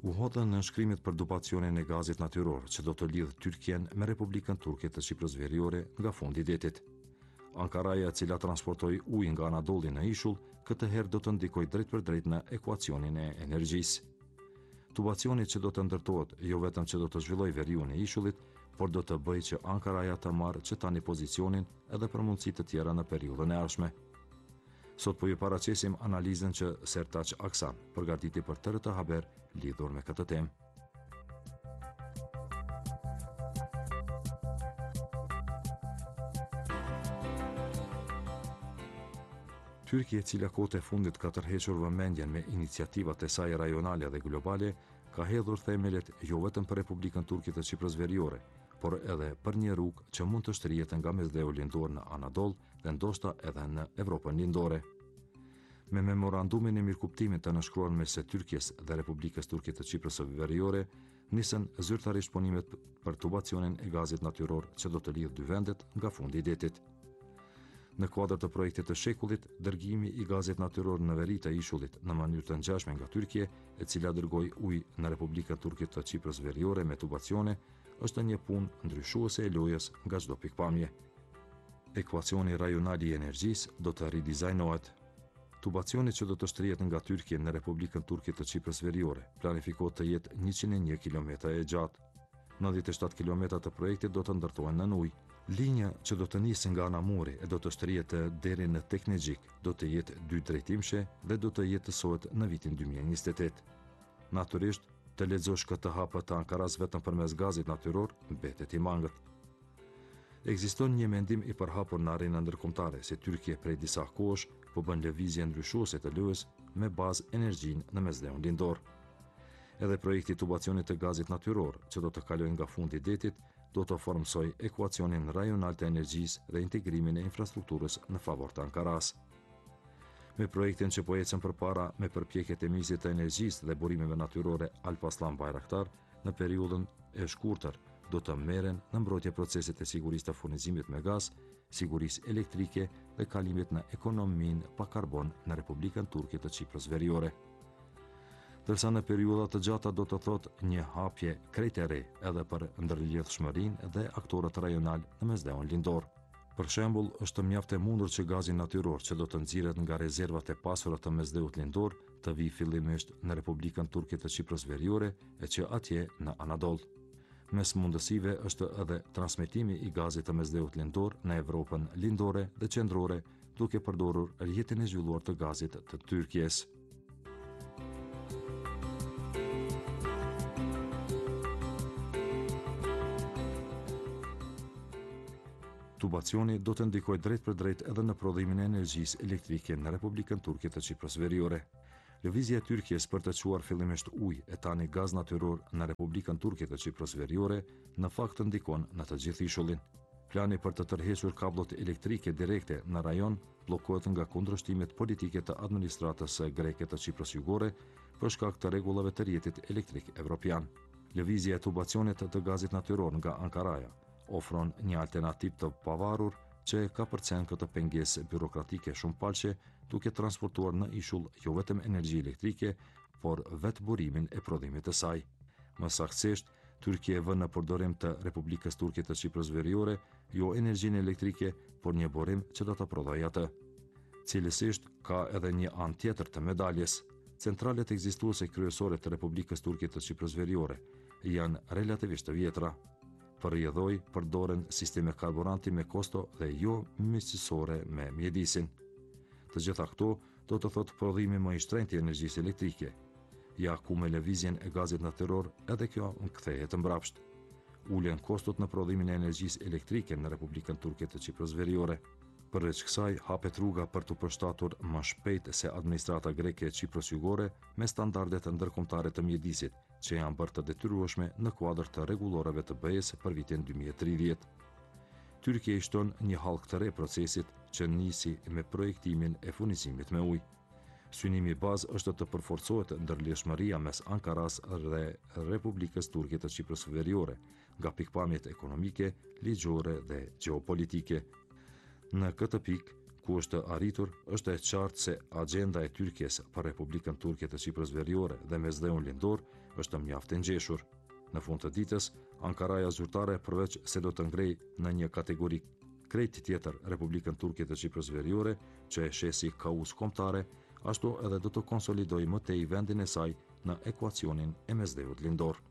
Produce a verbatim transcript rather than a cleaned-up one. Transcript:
U hodhën në nënshkrimet për dupacionin e gazit natyror që do të lidhë Tyrkien me Republikën Turke të Qiprës Veriore nga fundi i detit. Ankaraja, e cila transportoi ujë nga Anadolli në ishull, këtë herë do të ndikojë drejt për drejt në ekuacionin e energjisë. Tubacioni që do të ndërtohet jo vetëm që do të zhvillojë veriun e ishullit, por do të bëjë që Ankaraja të marrë që tani pozicionin edhe për mundësi të tjera në periudhën e ardhshme. Sot po ju paraqesim analizën që Sertaç Aksan përgatiti për tërë të haber lidhur me këtë temë. Tyrkia, e cila kohët e fundit ka tërhequr vëmendjen me iniciativat e saj rajonale dhe globale, ka hedhur themelet jo vetëm për Republikën Turke të Qiprës Veriore, por edhe për një rrugë që mund të shtrihet nga mesdheu lindor në Anadol dhe ndoshta edhe në Evropën lindore. Me memorandumin e mirëkuptimit të nënshkruar mes së Tyrkisë dhe Republikës Turke të Qiprës së Veriore, nisën zyrtarisht punimet për tubacionin e gazit natyror që do të lidhë dy vendet nga fundi i detit. Në kuadër të projektit të shekullit, dërgimi i gazit natyror në veri të ishullit në mënyrë të ngjashme nga Tyrkia, e cila dërgoi ujë në Republikën Turke të Qiprës Veriore me tubacione, është një punë ndryshuese e lojës nga çdo pikpamje. Ekuacioni rajonal i energjisë do të ridizajnohet. Tubacioni që do të shtrihet nga Tyrkia në Republikën Turke të Qiprës Veriore planifikohet të jetë njëqind e një kilometra e gjatë. nëntëdhjetë e shtatë kilometra të projektit do të ndërtohen nën ujë. Linja që do të nisë nga Anamuri e do të shtrihet deri në Teknexhik do të jetë dy drejtimshe dhe do të jetësohet në vitin dy mijë e njëzet e tetë. Natyrisht, të lexosh këtë hapë të Ankaras vetëm përmes gazit natyror mbetet i mangët. Ekziston një mendim i përhapur në arenën ndërkombëtare se Tyrkia prej disa kohësh po bën lëvizje ndryshuese të lojës me bazë energjinë në mesdheun lindor. Edhe projekti i tubacionit të gazit natyror, që do të kalojë nga fundi i detit, do të formsoj ekuacionin rajonal të energjisë dhe integrimin e infrastrukturës në favor të Ankaras. Me projektin që po ecën përpara me përpjekjet e Ministrisë të Energjisë dhe burimeve natyrore Alpaslan Bayraktar, në periudhën e shkurtër do të merren në mbrojtje proceset e sigurisë të furnizimit me gaz, sigurisë elektrike dhe kalimit në ekonominë pa karbon në Republikën Turke të Qiprës Veriore. Dërsa në periudha të gjata do të thotë një hapje krejt e re edhe për ndërlidhshmërinë dhe aktorët rajonal në mesdheun lindor. Për shembull, është mjaft e mundur që gazi natyror që do të nxirret nga rezervat e pasura të mesdheut lindor të vijë fillimisht në Republikën Turke të Qiprës Veriore e që atje në Anadol. Mes mundësive është edhe transmetimi i gazit të mesdheut lindor në Evropën lindore dhe qendrore, duke përdorur rrjetin e zhvilluar të gazit të Tyrkisë. Tubacioni do të ndikojë drejt për drejt edhe në prodhimin e energjisë elektrike në Republikën Turke të Qiprës Veriore. Lëvizja e Tyrkisë për të çuar fillimisht ujë e tani gaz natyror në Republikën Turke të Qiprës Veriore në fakt ndikon në të gjithë ishullin. Plani për të tërhequr kabllot elektrike direkte në rajon bllokohet nga kundërshtimet politike të administratës greke të Qiprës Jugore për shkak të rregullave të rrjetit elektrik evropian. Lëvizja e tubacionit të gazit natyror nga Ankaraja ofron një alternativë të pavarur që ka përcen këtë pengesë birokratike shumë palqe, duke transportuar në ishull jo vetëm energji elektrike, por vetë burimin e prodhimit të saj. Më saktësisht, Tyrkia e vën në përdorim të Republikës Turke të Qiprës Veriore jo energjinë elektrike, por një burim që do të prodhojë atë. Cilësisht ka edhe një anë tjetër të medaljes. Centralet ekzistuese kryesore të Republikës Turke të Qiprës Veriore janë relativisht të vjetra. Për rrjedhoj përdoren sisteme karburanti me kosto dhe jo miqësore me mjedisin. Të gjitha këto do të thotë prodhimi më i shtrenjtë i energjisë elektrike. Ja ku me lëvizjen e gazit natyror edhe kjo kthehet mbrapsht. Uljen kostot në prodhimin e energjisë elektrike në Republikën Turke të Qiprës Veriore. Përveç kësaj, hapet rruga për të përshtatur më shpejt se administrata greke e Qiprës Jugore me standardet ndërkombëtare të mjedisit, që janë bërë të detyrueshme në kuadër të rregulloreve të B E-s për vitin dy mijë e tridhjetë. Tyrkia i shton një hallk të re procesit që nisi me projektimin e furnizimit me ujë. Synimi i bazë është të përforcohet ndërlidhshmëria mes Ankaras dhe Republikës Turke të Qiprës Veriore, nga pikpamjet ekonomike, ligjore dhe gjeopolitike. Në këtë pikë, ku është arritur, është e qartë se agenda e Tyrkisë për Republikën Turke të Ciprës Veriore dhe Mesdheun Lindor është mjaft e ngjeshur. Në fund të ditës, Ankaraja zyrtare përveç se do të ngrej në një kategori krejt tjetër Republikën Turke të Ciprës Veriore, që e sheh si kauz kombëtare, ashtu edhe do të konsolidojë më tej vendin e saj në ekuacionin e Mesdheut Lindor.